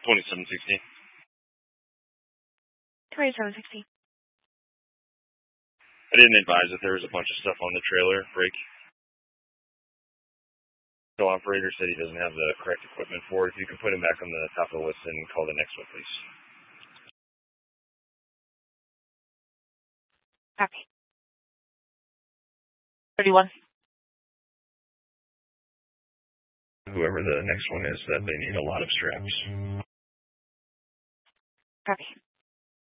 2760. 2760. I didn't advise that there was a bunch of stuff on the trailer brake. The operator said he doesn't have the correct equipment for it. If you can put him back on the top of the list and call the next one, please. Copy. 31. Whoever the next one is said they need a lot of straps. Copy.